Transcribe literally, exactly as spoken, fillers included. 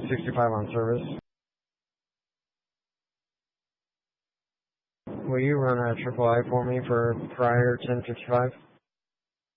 sixty-five on service. Will you run a triple I for me for prior ten fifty-five?